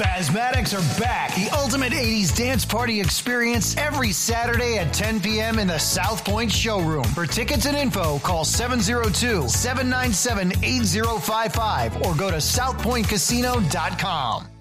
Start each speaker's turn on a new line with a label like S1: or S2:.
S1: Phasmatics are back. The ultimate 80s dance party experience every Saturday at 10 p.m. in the South Point showroom. For tickets and info, call 702-797-8055 or go to southpointcasino.com.